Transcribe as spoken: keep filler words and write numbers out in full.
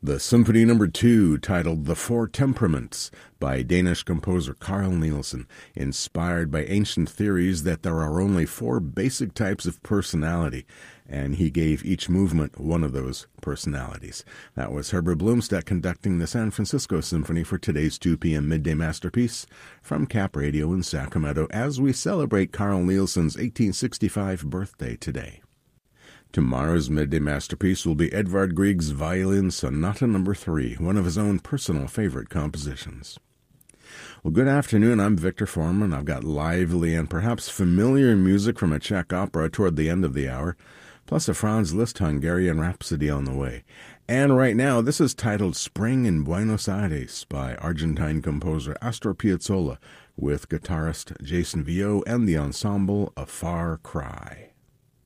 The Symphony Number two, titled The Four Temperaments, by Danish composer Carl Nielsen, inspired by ancient theories that there are only four basic types of personality, and he gave each movement one of those personalities. That was Herbert Blomstedt conducting the San Francisco Symphony for today's two p.m. Midday Masterpiece from Cap Radio in Sacramento as we celebrate Carl Nielsen's eighteen sixty-five birthday today. Tomorrow's Midday Masterpiece will be Edvard Grieg's Violin Sonata Number three, one of his own personal favorite compositions. Well, good afternoon. I'm Victor Foreman. I've got lively and perhaps familiar music from a Czech opera toward the end of the hour, plus a Franz Liszt Hungarian Rhapsody on the way. And right now, this is titled Spring in Buenos Aires by Argentine composer Astor Piazzolla with guitarist Jason Vio and the ensemble A Far Cry.